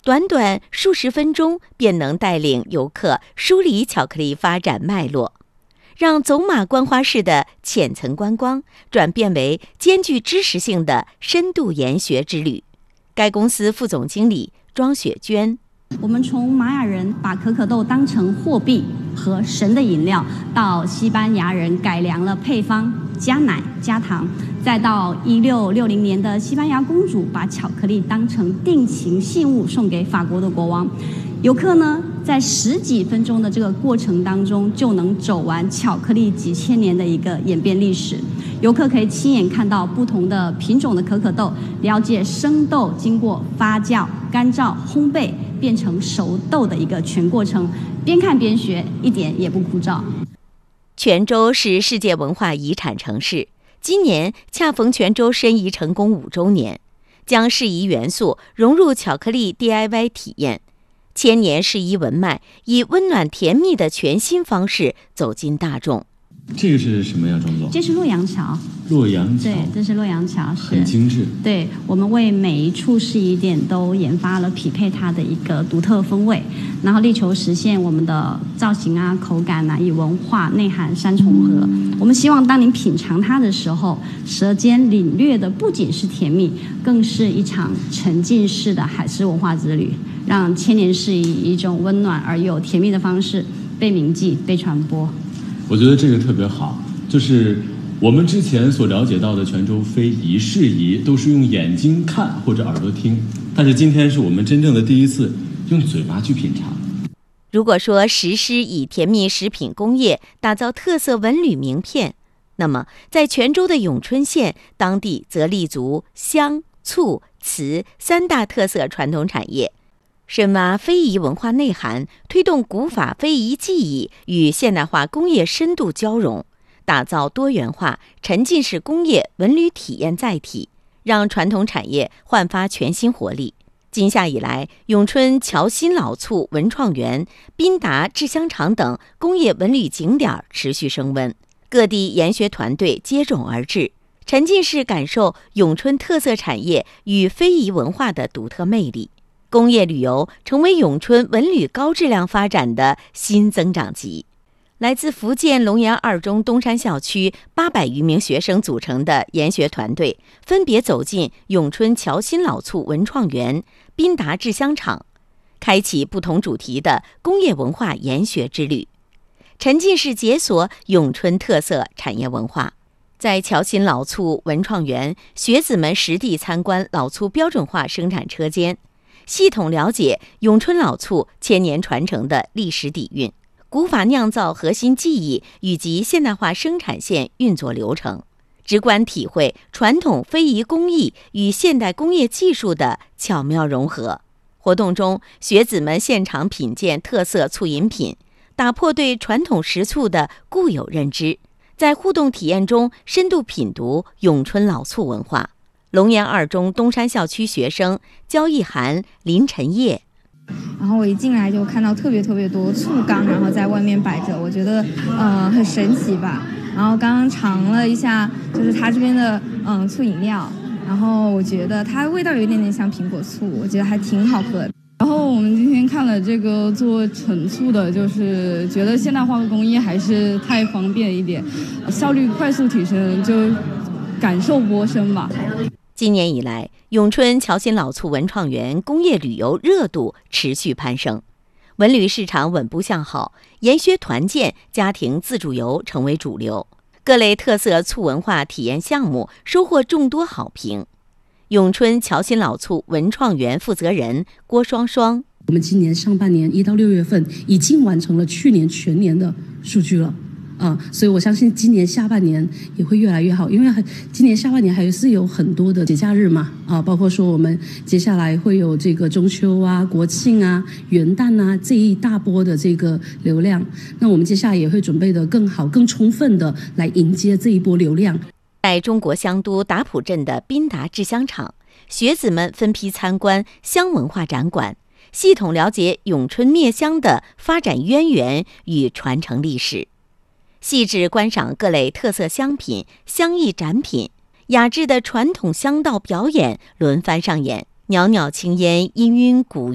短短数十分钟便能带领游客梳理巧克力发展脉络，让走马观花式的浅层观光转变为兼具知识性的深度研学之旅。该公司副总经理庄雪娟， 我们从玛雅人把可可豆当成货币和神的饮料，到西班牙人改良了配方，加奶加糖，再到1660年的西班牙公主把巧克力当成定情信物送给法国的国王。游客呢，在10几分钟的这个过程当中，就能走完巧克力几千年的一个演变历史。游客可以亲眼看到不同的品种的可可豆，了解生豆经过发酵、干燥、烘焙变成熟豆的一个全过程，边看边学，一点也不枯燥。 泉州是世界文化遗产城市，今年恰逢泉州申遗成功5周年，将适宜元素融入巧克力 DIY 体验，千年适宜文脉以温暖甜蜜的全新方式走进大众。 这个是什么呀，庄总？ 这是洛阳桥。 洛阳桥， 对，这是洛阳桥， 很精致。 对，我们为每一处适宜点都研发了匹配它的一个独特风味，然后力求实现我们的造型啊、口感啊，以文化内涵3重合。我们希望当您品尝它的时候，舌尖领略的不仅是甜蜜，更是一场沉浸式的海事文化之旅，让千年适宜以一种温暖而又甜蜜的方式被铭记、被传播。 我觉得这个特别好，就是我们之前所了解到的泉州非遗适宜都是用眼睛看或者耳朵听，但是今天是我们真正的第一次用嘴巴去品尝。 如果说实施以甜蜜食品工业打造特色文旅名片，那么在泉州的永春县，当地则立足香、醋、瓷3大特色传统产业，深挖非遗文化内涵，推动古法非遗技艺与现代化工业深度交融，打造多元化沉浸式工业文旅体验载体，让传统产业焕发全新活力。今夏以来，永春侨新老厝文创园、宾达制香厂等工业文旅景点持续升温，各地研学团队接踵而至，沉浸式感受永春特色产业与非遗文化的独特魅力。工业旅游成为永春文旅高质量发展的新增长极。来自福建龙岩二中东山校区800余名学生组成的研学团队，分别走进永春侨新老厝文创园、宾达制香厂，开启不同主题的工业文化研学之旅，沉浸式解锁永春特色产业文化。在侨新老厝文创园，学子们实地参观老厝标准化生产车间，系统了解永春老厝千年传承的历史底蕴、古法酿造核心技艺以及现代化生产线运作流程，直观体会传统非遗工艺与现代工业技术的巧妙融合。活动中，学子们现场品鉴特色醋饮品，打破对传统食醋的固有认知，在互动体验中深度品读永春老醋文化。龙岩二中东山校区学生焦一涵、林晨叶。 然后我一进来就看到特别多醋缸，然后在外面摆着，我觉得很神奇吧。然后刚刚尝了一下，就是它这边的醋饮料，然后我觉得它味道有一点点像苹果醋，我觉得还挺好喝的。 然后我们今天看了这个做陈醋的，就是觉得现代化的工艺还是太方便一点，效率快速提升，就感受颇深吧。 今年以来，永春侨新老厝文创园工业旅游热度持续攀升，文旅市场稳步向好，研学团建、家庭自助游成为主流，各类特色醋文化体验项目收获众多好评。永春侨新老厝文创园负责人郭双双： 我们今年上半年1到6月份已经完成了去年全年的数据了。所以我相信今年下半年也会越来越好，因为今年下半年还是有很多的节假日嘛，包括说我们接下来会有这个中秋啊、国庆啊、元旦啊这一大波的这个流量，那我们接下来也会准备的更好、更充分的来迎接这一波流量。 在中国香都达普镇的宾达制香厂，学子们分批参观香文化展馆，系统了解永春灭香的发展渊源与传承历史。细致观赏各类特色香品、香艺展品，雅致的传统香道表演轮番上演，袅袅青烟氤氲鼓